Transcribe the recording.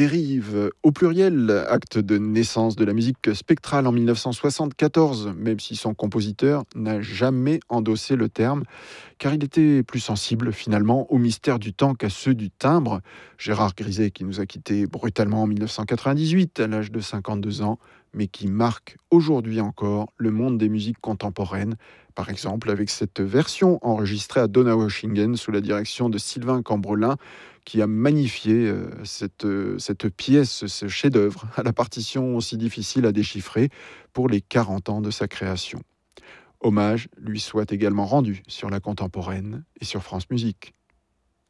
dérive, au pluriel, acte de naissance de la musique spectrale en 1974, même si son compositeur n'a jamais endossé le terme, car il était plus sensible finalement aux mystères du temps qu'à ceux du timbre. Gérard Griset, qui nous a quittés brutalement en 1998 à l'âge de 52 ans, mais qui marque aujourd'hui encore le monde des musiques contemporaines, par exemple avec cette version enregistrée à Donaueschingen sous la direction de Sylvain Cambrelin, qui a magnifié cette pièce, ce chef-d'œuvre, à la partition aussi difficile à déchiffrer pour les 40 ans de sa création. Hommage lui soit également rendu sur la contemporaine et sur France Musique.